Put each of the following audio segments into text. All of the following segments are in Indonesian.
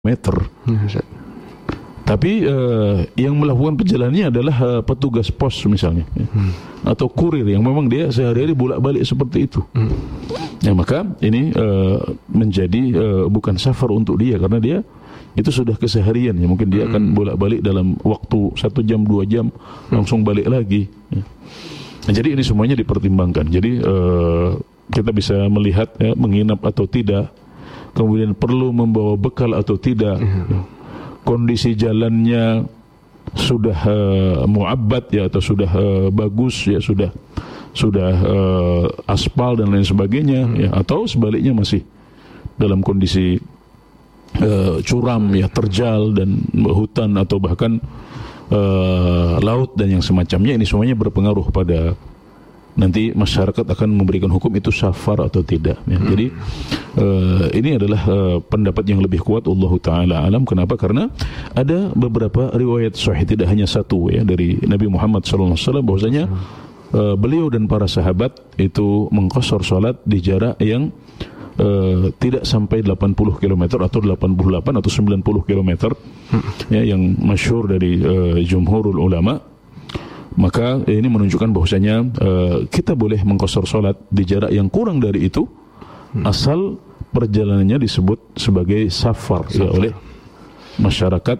meter. Tapi yang melakukan perjalanannya adalah petugas pos misalnya, atau kurir yang memang dia sehari-hari bolak-balik seperti itu. Ya, maka ini menjadi bukan safar untuk dia, karena dia itu sudah keseharian. Ya, mungkin dia akan bolak-balik dalam waktu 1 jam 2 jam langsung balik lagi. Ya. Nah, jadi ini semuanya dipertimbangkan. Jadi kita bisa melihat ya, menginap atau tidak, kemudian perlu membawa bekal atau tidak. Ya. Kondisi jalannya sudah mu'abbad ya, atau sudah bagus ya, sudah aspal dan lain sebagainya ya, atau sebaliknya masih dalam kondisi curam ya, terjal dan hutan atau bahkan laut dan yang semacamnya. Ini semuanya berpengaruh pada nanti masyarakat akan memberikan hukum itu safar atau tidak ya. Jadi ini adalah pendapat yang lebih kuat, Allahu ta'ala alam. Kenapa? Karena ada beberapa riwayat sahih, tidak hanya satu ya, dari Nabi Muhammad SAW bahwasanya beliau dan para sahabat itu mengqashar salat di jarak yang tidak sampai 80 km atau 88 atau 90 km ya, yang masyhur dari jumhurul ulama. Maka ini menunjukkan bahwasanya kita boleh mengqashar salat di jarak yang kurang dari itu asal perjalanannya disebut sebagai safar ya, oleh masyarakat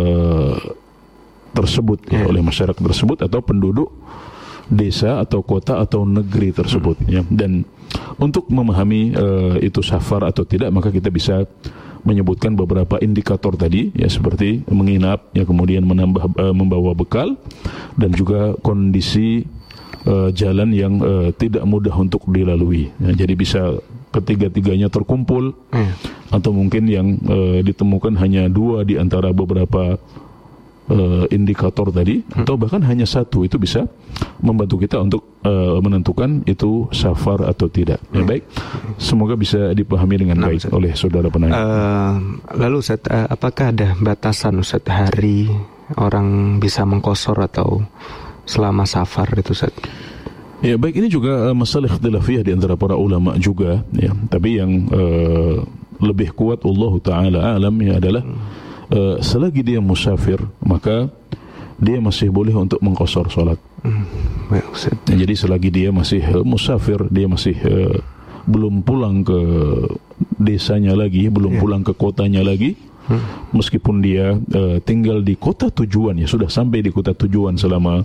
tersebut ya, oleh masyarakat tersebut atau penduduk desa atau kota atau negeri tersebut ya. Dan untuk memahami itu safar atau tidak, maka kita bisa menyebutkan beberapa indikator tadi ya, seperti menginap ya, kemudian membawa bekal, dan juga kondisi jalan yang tidak mudah untuk dilalui ya. Jadi bisa ketiga-tiganya terkumpul atau mungkin yang ditemukan hanya 2 di antara beberapa indikator tadi, atau bahkan hanya 1, itu bisa membantu kita untuk menentukan itu safar atau tidak. Ya, baik, semoga bisa dipahami dengan baik oleh saudara penanya. Lalu Ustaz, apakah ada batasan Ustaz hari orang bisa mengqashar atau selama safar itu Ustaz? Ya, baik, ini juga masalah ikhtilafiyah di antara para ulama juga ya. Tapi yang lebih kuat, Allah Ta'ala alam ya, adalah selagi dia musafir maka dia masih boleh untuk mengqashar salat. Ya, jadi selagi dia masih musafir, dia masih belum pulang ke desanya lagi, belum pulang ke kotanya lagi, meskipun dia tinggal di kota tujuan ya, sudah sampai di kota tujuan selama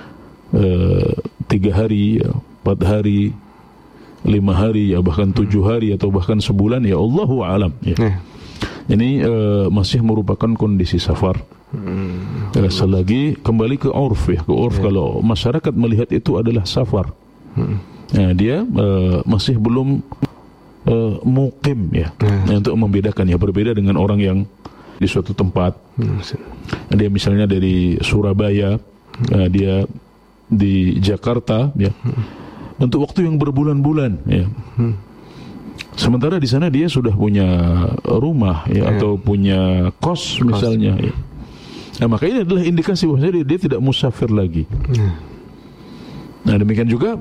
3 hari, 4 hari, 5 hari ya, bahkan 7 hari atau bahkan sebulan ya, Allahu a'lam ya. Ini masih merupakan kondisi safar. Selagi kembali ke urf ya, ke urf kalau masyarakat melihat itu adalah safar, nah, dia masih belum mukim ya, untuk membedakan ya, berbeda dengan orang yang di suatu tempat. Dia misalnya dari Surabaya, dia di Jakarta ya, untuk waktu yang berbulan-bulan ya. Sementara di sana dia sudah punya rumah ya, atau punya kos misalnya ya. Nah, maka ini adalah indikasi bahwa dia tidak musafir lagi. Nah, demikian juga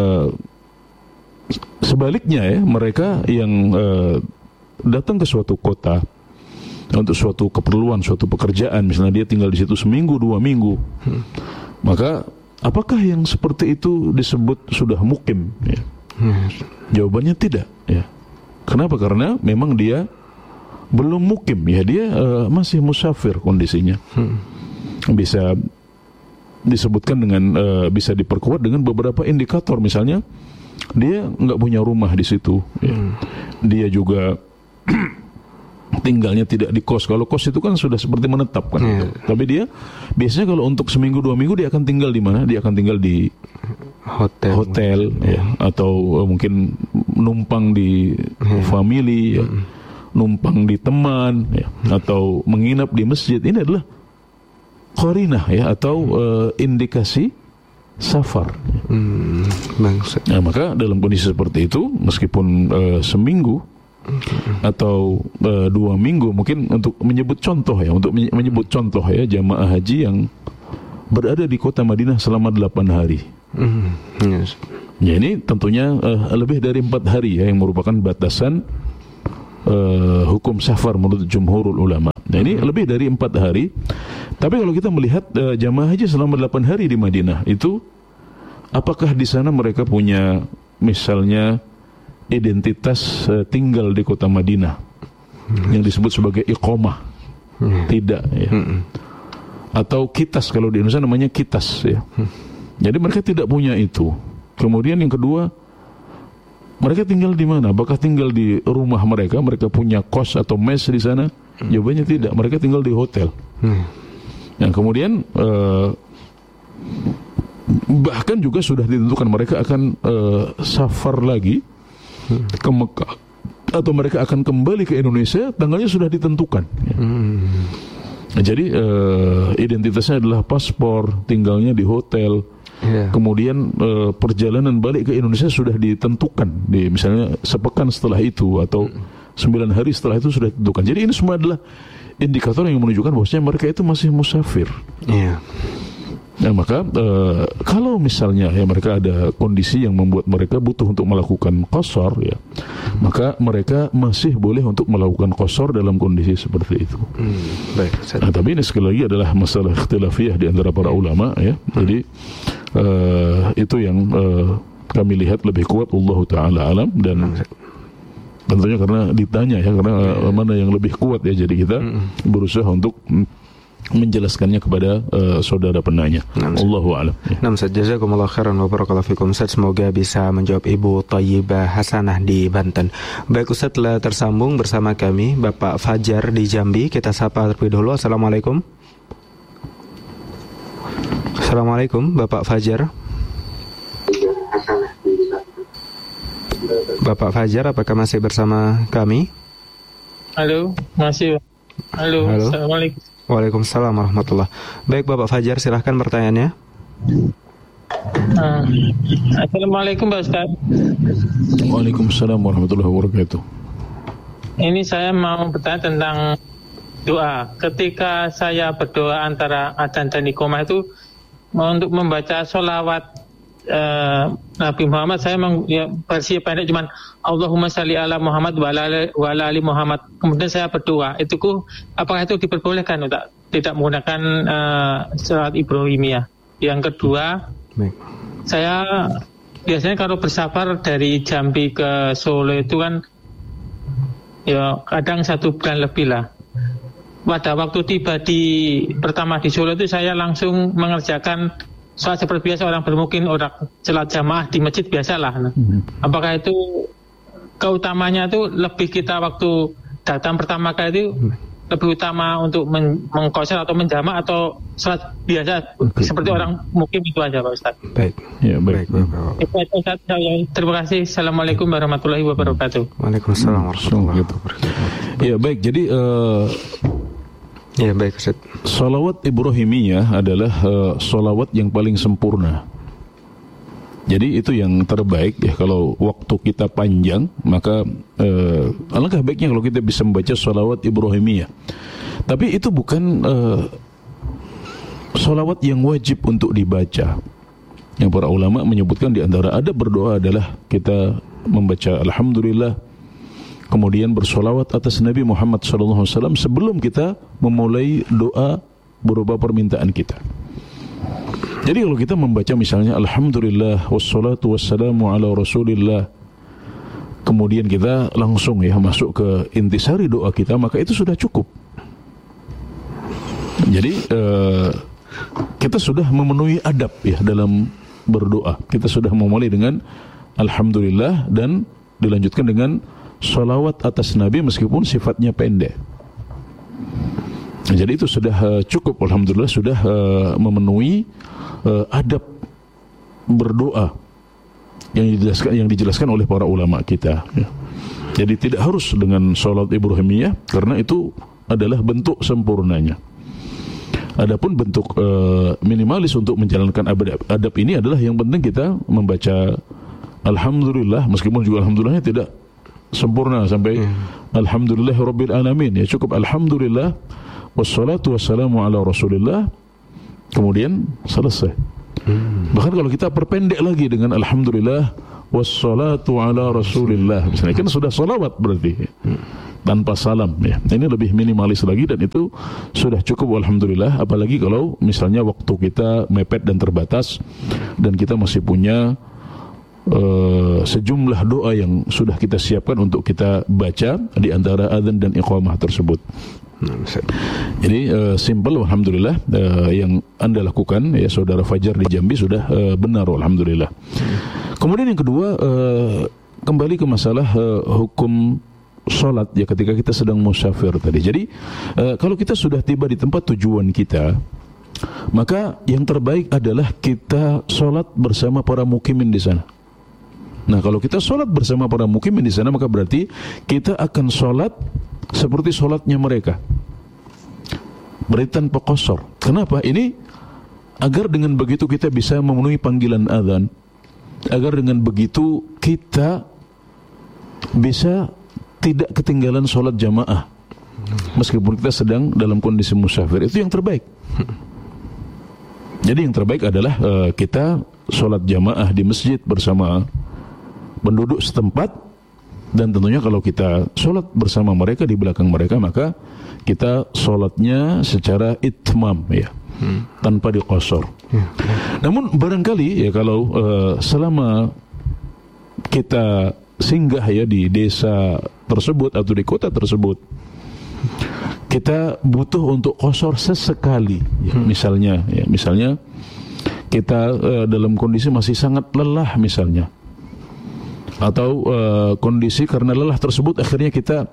sebaliknya ya, mereka yang datang ke suatu kota untuk suatu keperluan, suatu pekerjaan, misalnya dia tinggal di situ seminggu, 2 minggu, maka apakah yang seperti itu disebut sudah mukim ya? Jawabannya tidak ya. Kenapa? Karena memang dia belum mukim ya, dia masih musafir kondisinya. Bisa disebutkan dengan bisa diperkuat dengan beberapa indikator, misalnya dia nggak punya rumah di situ ya. Dia juga tinggalnya tidak di kos. Kalau kos itu kan sudah seperti menetap kan gitu. Tapi dia biasanya kalau untuk seminggu 2 minggu dia akan tinggal di mana? Dia akan tinggal di hotel ya, atau mungkin numpang di family ya, numpang di teman ya, atau menginap di masjid. Ini adalah qarinah ya, atau indikasi safar. Nah, maka dalam kondisi seperti itu, meskipun seminggu atau 2 minggu, mungkin untuk menyebut contoh ya, jamaah haji yang berada di kota Madinah selama 8 hari. Ya, ini tentunya lebih dari 4 hari ya, yang merupakan batasan hukum safar menurut jumhurul ulama. Nah, ini lebih dari 4 hari. Tapi kalau kita melihat jamaah haji selama 8 hari di Madinah itu, apakah di sana mereka punya misalnya identitas tinggal di kota Madinah yang disebut sebagai iqamah? Tidak, ya. Atau kitas, kalau di Indonesia namanya kitas, ya. Jadi mereka tidak punya itu. Kemudian yang kedua, mereka tinggal di mana? Apakah tinggal di rumah mereka? Mereka punya kos atau mes di sana? Jawabannya tidak. Mereka tinggal di hotel. Yang kemudian bahkan juga sudah ditentukan mereka akan safar lagi ke Mekah, atau mereka akan kembali ke Indonesia, tanggalnya sudah ditentukan. Nah, jadi identitasnya adalah paspor, tinggalnya di hotel. Kemudian perjalanan balik ke Indonesia sudah ditentukan, di misalnya sepekan setelah itu atau 9 hari setelah itu sudah ditentukan. Jadi ini semua adalah indikator yang menunjukkan bahwasanya mereka itu masih musafir. Nah, maka kalau misalnya ya mereka ada kondisi yang membuat mereka butuh untuk melakukan qasar, ya, maka mereka masih boleh untuk melakukan qasar dalam kondisi seperti itu. Baik. Nah, tapi ini sekali lagi adalah masalah ikhtilafiyah di antara para ulama, ya. Jadi itu yang kami lihat lebih kuat, wallahu taala alam, dan tentunya karena ditanya ya, karena mana yang lebih kuat ya, jadi kita berusaha untuk menjelaskannya kepada saudara penanya. Allahu a'lam. Nah, Ustaz, jazakumullah khairan wa barakallahu fikum. Ustaz, semoga bisa menjawab Ibu Thayyibah Hasanah di Banten. Baik, Ustaz, telah tersambung bersama kami Bapak Fajar di Jambi. Kita sapa terlebih dahulu. Assalamualaikum. Assalamualaikum, Bapak Fajar. Bapak Fajar, apakah masih bersama kami? Halo, masih. Halo. Assalamualaikum. Waalaikumsalam warahmatullah. Baik, Bapak Fajar, silahkan pertanyaannya. Assalamualaikum, Pak Ustaz. Waalaikumsalam warahmatullahi wabarakatuh. Ini saya mau bertanya tentang doa. Ketika saya berdoa antara adzan dan iqamah itu, untuk membaca sholawat Nabi Muhammad, saya versi pendek cuman Allahumma shalli ala Muhammad wa ala ali Muhammad. Kemudian saya berdoa. Apakah itu diperbolehkan untuk tidak menggunakan sholawat Ibrahimiyah? Yang kedua, saya biasanya kalau bersafar dari Jambi ke Solo itu kan ya kadang 1 bulan lebih lah. Pada waktu tiba pertama di Solo itu saya langsung mengerjakan sholat seperti biasa orang bermukim, orang sholat jamaah di masjid biasalah. Apakah itu keutamanya itu lebih kita waktu datang pertama kali itu lebih utama untuk mengqashar atau menjamak, atau sholat biasa seperti orang mukim itu aja, Pak Ustaz? Baik. Ya, baik. Ustaz, terima kasih. Assalamualaikum warahmatullahi wabarakatuh. Waalaikumsalam warahmatullahi wabarakatuh. Ya, baik. Jadi ya, baik, Ustaz. Sholawat Ibrahimiyah adalah sholawat yang paling sempurna. Jadi itu yang terbaik ya. Kalau waktu kita panjang, maka alangkah baiknya kalau kita bisa membaca sholawat Ibrahimiyah. Tapi itu bukan sholawat yang wajib untuk dibaca. Yang para ulama menyebutkan di antara adab berdoa adalah kita membaca Alhamdulillah, kemudian bersolawat atas Nabi Muhammad SAW sebelum kita memulai doa berupa permintaan kita. Jadi kalau kita membaca misalnya Alhamdulillah wassalatu wassalamu ala Rasulillah, kemudian kita langsung ya masuk ke intisari doa kita, maka itu sudah cukup. Jadi kita sudah memenuhi adab ya dalam berdoa. Kita sudah memulai dengan Alhamdulillah dan dilanjutkan dengan salawat atas Nabi meskipun sifatnya pendek. Jadi itu sudah cukup, alhamdulillah sudah memenuhi adab berdoa yang dijelaskan oleh para ulama kita. Ya. Jadi tidak harus dengan salat Ibrahimiyah karena itu adalah bentuk sempurnanya. Adapun bentuk minimalis untuk menjalankan adab ini adalah yang penting kita membaca Alhamdulillah, meskipun juga Alhamdulillahnya tidak sempurna sampai Alhamdulillah Rabbil Alamin, ya cukup Alhamdulillah wassalatu wassalamu ala Rasulillah, kemudian selesai. Bahkan kalau kita perpendek lagi dengan Alhamdulillah wassalatu ala Rasulillah, misalnya kan sudah salawat berarti. tanpa salam ya. Ini lebih minimalis lagi dan itu sudah cukup alhamdulillah, apalagi kalau misalnya waktu kita mepet dan terbatas dan kita masih punya sejumlah doa yang sudah kita siapkan untuk kita baca di antara adzan dan iqamah tersebut. Jadi simple alhamdulillah, yang Anda lakukan ya saudara Fajar di Jambi sudah benar alhamdulillah. Kemudian yang kedua, kembali ke masalah hukum sholat ya ketika kita sedang musafir tadi. Jadi kalau kita sudah tiba di tempat tujuan kita, maka yang terbaik adalah kita sholat bersama para mukimin di sana. Nah, kalau kita sholat bersama para mukimin di sana, maka berarti kita akan sholat seperti sholatnya mereka, berarti tanpa qasar. Kenapa? Ini agar dengan begitu kita bisa memenuhi panggilan adzan, agar dengan begitu kita bisa tidak ketinggalan sholat jamaah meskipun kita sedang dalam kondisi musafir. Itu yang terbaik. Jadi yang terbaik adalah kita sholat jamaah di masjid bersama penduduk setempat, dan tentunya kalau kita sholat bersama mereka di belakang mereka, maka kita sholatnya secara itmam ya, tanpa diqasar. Namun barangkali ya kalau selama kita singgah ya di desa tersebut atau di kota tersebut, kita butuh untuk qasar sesekali ya, misalnya kita dalam kondisi masih sangat lelah misalnya, atau kondisi karena lelah tersebut akhirnya kita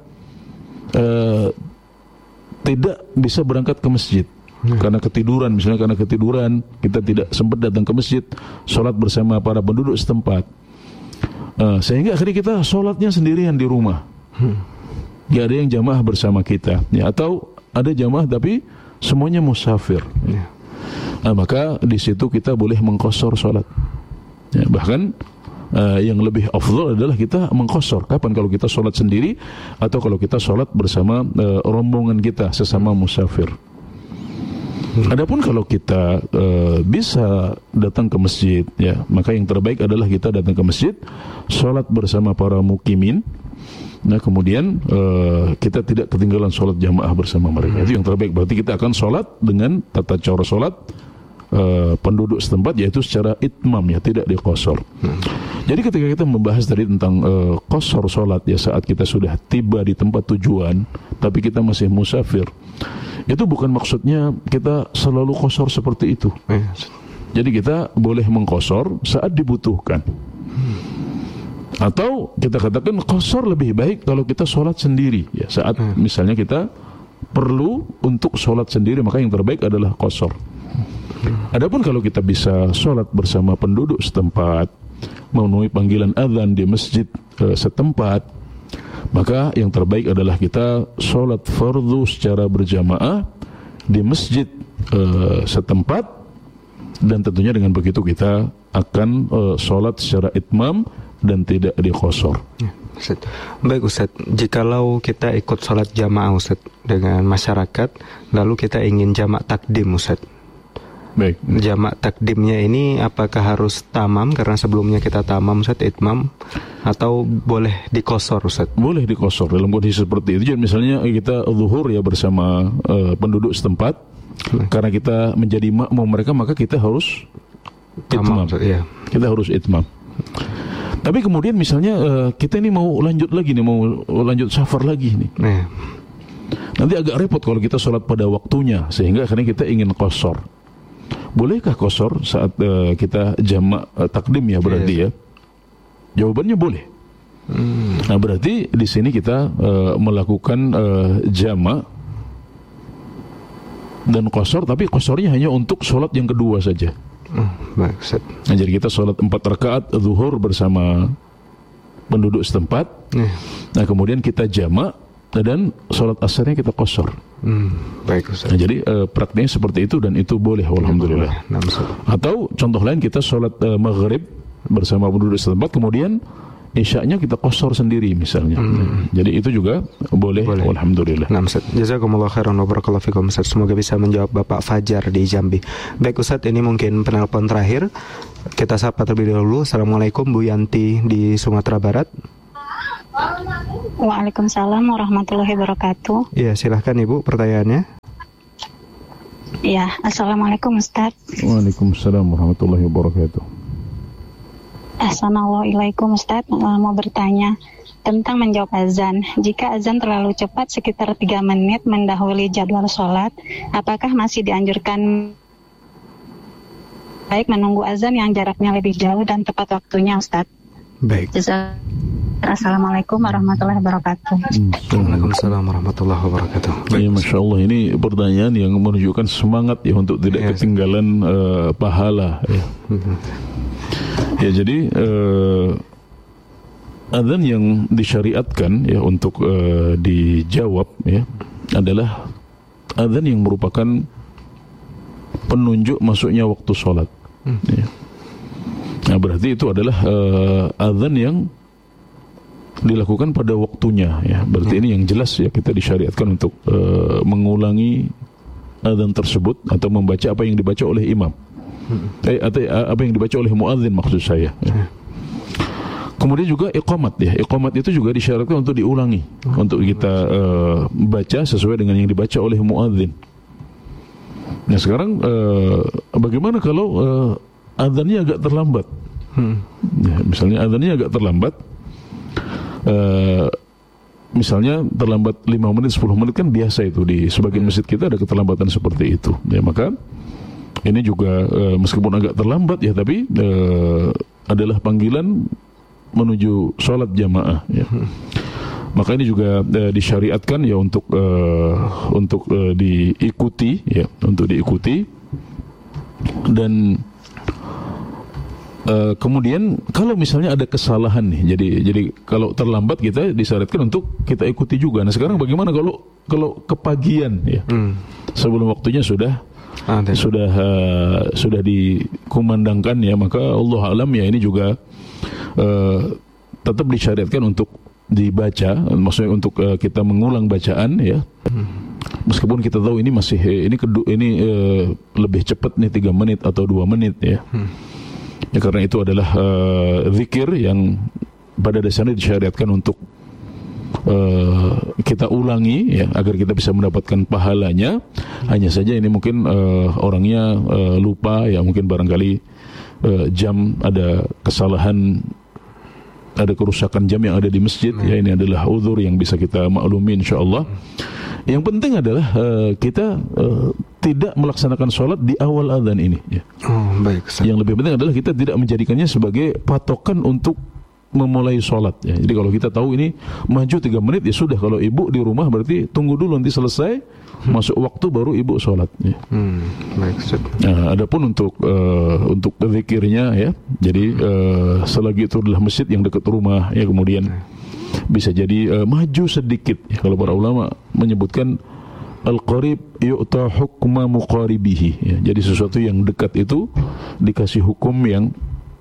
tidak bisa berangkat ke masjid karena ketiduran, misalnya karena ketiduran kita tidak sempat datang ke masjid sholat bersama para penduduk setempat, sehingga akhirnya kita sholatnya sendirian di rumah, gak ada yang jamaah bersama kita ya, atau ada jamaah tapi semuanya musafir ya. Maka di situ kita boleh mengqasar sholat ya, bahkan yang lebih afdal adalah kita mengqasar. Kapan? Kalau kita sholat sendiri atau kalau kita sholat bersama rombongan kita sesama musafir. Adapun kalau kita bisa datang ke masjid ya, maka yang terbaik adalah kita datang ke masjid, sholat bersama para mukimin. Nah kemudian kita tidak ketinggalan sholat jamaah bersama mereka. Itu yang terbaik. Berarti kita akan sholat dengan tata cara sholat penduduk setempat, yaitu secara itmam ya, tidak diqasar. Jadi ketika kita membahas tadi tentang qasar sholat ya saat kita sudah tiba di tempat tujuan tapi kita masih musafir, itu bukan maksudnya kita selalu qasar seperti itu. Jadi kita boleh mengqasar saat dibutuhkan. Atau kita katakan qasar lebih baik kalau kita sholat sendiri ya, saat misalnya kita perlu untuk sholat sendiri, maka yang terbaik adalah qasar. Adapun kalau kita bisa sholat bersama penduduk setempat, memenuhi panggilan adzan di masjid setempat, maka yang terbaik adalah kita sholat fardhu secara berjamaah di masjid setempat, dan tentunya dengan begitu kita akan sholat secara itmam dan tidak diqasar. Baik Ustaz, jikalau kita ikut sholat jamaah Ustaz dengan masyarakat, lalu kita ingin jamak takdim Ustaz, baik, jamak takdimnya ini apakah harus tamam karena sebelumnya kita tamam Ustaz, itmam, atau boleh diqasar Ustaz? Boleh diqasar dalam kondisi seperti itu. Jadi misalnya kita zuhur ya bersama penduduk setempat, karena kita menjadi makmum mereka, maka kita harus itmam ya. Kita harus itmam. Tapi kemudian misalnya kita ini mau lanjut lagi nih, mau lanjut safar lagi nih. Nanti agak repot kalau kita sholat pada waktunya, sehingga akhirnya kita ingin qasar. Bolehkah qasar saat kita jamak takdim ya berarti ya? Jawabannya boleh. Nah berarti di sini kita melakukan jamak dan qasar, tapi qasarnya hanya untuk sholat yang kedua saja. Nah, jadi kita sholat 4 rakaat zuhur bersama penduduk setempat. Nah kemudian kita jamak dan sholat asarnya kita qasar. Baik Ustaz. Nah, jadi praktiknya seperti itu dan itu boleh alhamdulillah. Atau contoh lain, kita sholat maghrib bersama penduduk setempat, kemudian isya'nya kita qasar sendiri misalnya. Jadi itu juga boleh. Alhamdulillah. Nah, Ustaz, jazakumullah khairan wa barakallahu fikum Ustaz. Semoga bisa menjawab Bapak Fajar di Jambi. Baik Ustaz, ini mungkin penelpon terakhir. Kita sapa terlebih dahulu. Assalamualaikum Bu Yanti di Sumatera Barat. Waalaikumsalam warahmatullahi wabarakatuh. Iya, silahkan Ibu pertanyaannya. Ya, Assalamualaikum Ustaz. Waalaikumsalam warahmatullahi wabarakatuh. Assalamualaikum Ustaz. Mau bertanya tentang menjawab azan. Jika azan terlalu cepat sekitar 3 menit mendahului jadwal sholat, apakah masih dianjurkan baik menunggu azan yang jaraknya lebih jauh dan tepat waktunya, Ustaz? Baik. Assalamualaikum warahmatullahi wabarakatuh. Waalaikumsalam warahmatullahi wabarakatuh. Ya, Masya Allah, ini pertanyaan yang menunjukkan semangat ya untuk tidak ketinggalan pahala ya. Ya, jadi azan yang disyariatkan ya untuk dijawab ya adalah azan yang merupakan penunjuk masuknya waktu sholat. Ya. Nah, berarti itu adalah azan yang dilakukan pada waktunya ya. Berarti ini yang jelas ya, kita disyariatkan untuk mengulangi azan tersebut atau membaca apa yang dibaca oleh imam. Atau apa yang dibaca oleh muadzin maksud saya ya. Kemudian juga iqamat ya. Iqamat itu juga disyaratkan untuk diulangi, untuk kita baca sesuai dengan yang dibaca oleh muadzin. Nah, sekarang bagaimana kalau azannya agak terlambat? Ya, misalnya azannya agak terlambat, misalnya terlambat 5 menit, 10 menit kan biasa itu di sebagian masjid kita ada keterlambatan seperti itu. Ya, maka ini juga meskipun agak terlambat ya, tapi adalah panggilan menuju sholat jamaah ya. Maka ini juga disyariatkan ya untuk diikuti ya, untuk diikuti. Dan kemudian kalau misalnya ada kesalahan nih, jadi kalau terlambat kita disyariatkan untuk kita ikuti juga. Nah, sekarang bagaimana kalau kepagian ya, sebelum waktunya sudah dikumandangkan ya, maka Allah alam ya, ini juga tetap disyariatkan untuk dibaca, maksudnya untuk kita mengulang bacaan ya. Meskipun kita tahu ini masih lebih cepat nih 3 menit atau 2 menit ya. Ya, karena itu adalah zikir yang pada dasarnya disyariatkan untuk kita ulangi ya, agar kita bisa mendapatkan pahalanya. Hanya saja ini mungkin orangnya lupa ya, mungkin barangkali jam ada kesalahan, ada kerusakan jam yang ada di masjid ya. Ini adalah uzur yang bisa kita maklumi insyaallah. Yang penting adalah kita tidak melaksanakan sholat di awal azan ini ya. Baik. Yang lebih penting adalah kita tidak menjadikannya sebagai patokan untuk memulai sholat ya. Jadi kalau kita tahu ini maju 3 menit ya sudah, kalau ibu di rumah berarti tunggu dulu nanti selesai masuk waktu baru ibu sholat ya. Baik. Nah, adapun untuk zikirnya ya, jadi selagi itu adalah masjid yang dekat rumah ya, kemudian bisa jadi maju sedikit ya. Kalau para ulama menyebutkan al-qarib yu'ta hukma muqaribihi ya. Jadi sesuatu yang dekat itu dikasih hukum yang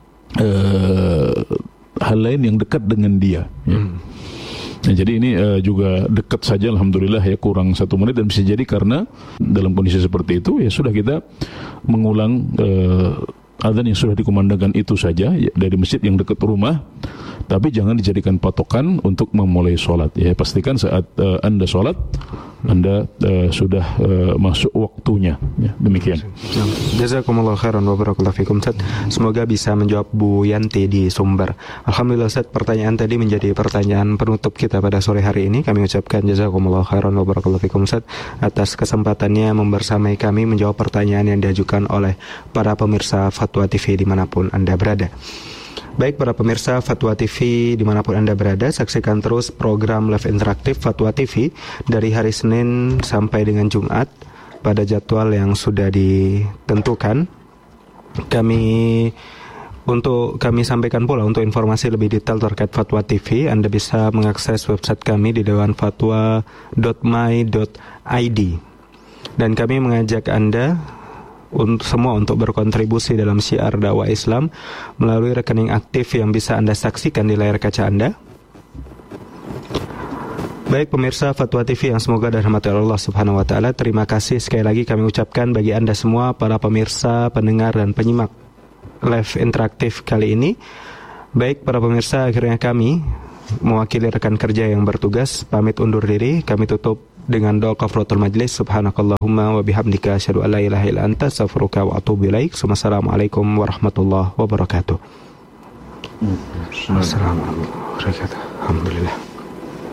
hal lain yang dekat dengan dia ya. Nah, jadi ini juga dekat saja alhamdulillah ya, kurang 1 menit, dan bisa jadi karena dalam kondisi seperti itu ya sudah kita mengulang azan yang sudah dikumandangkan itu saja ya, dari masjid yang dekat rumah. Tapi jangan dijadikan patokan untuk memulai sholat ya. Pastikan saat Anda sholat, Anda sudah masuk waktunya ya. Demikian. Jazakumullah khairan wa barakallahu fikum Ustaz. Semoga bisa menjawab Bu Yanti di Sumber. Alhamdulillah Ustaz, pertanyaan tadi menjadi pertanyaan penutup kita pada sore hari ini. Kami ucapkan jazakumullah khairan wa barakallahu fikum Ustaz atas kesempatannya membersamai kami menjawab pertanyaan yang diajukan oleh para pemirsa Fatwa TV dimanapun Anda berada. Baik para pemirsa Fatwa TV dimanapun Anda berada, saksikan terus program live interaktif Fatwa TV dari hari Senin sampai dengan Jumat pada jadwal yang sudah ditentukan. Kami sampaikan pula untuk informasi lebih detail terkait Fatwa TV, Anda bisa mengakses website kami di dewanfatwa.my.id. Dan kami mengajak Anda untuk berkontribusi dalam syiar dakwah Islam melalui rekening aktif yang bisa Anda saksikan di layar kaca Anda. Baik pemirsa Fatwa TV yang semoga dirahmati Allah Subhanahu wa taala, terima kasih sekali lagi kami ucapkan bagi Anda semua para pemirsa, pendengar dan penyimak live interaktif kali ini. Baik para pemirsa, akhirnya kami mewakili rekan kerja yang bertugas pamit undur diri. Kami tutup dengan doa kafaratul majlis. Subhanakallahumma wa bihamdika asyhadu an la ilaha illa anta astaghfiruka wa atubu ilaik. Wassalamualaikum warahmatullahi wabarakatuh. Wassalamualaikum warahmatullahi wabarakatuh. Alhamdulillah.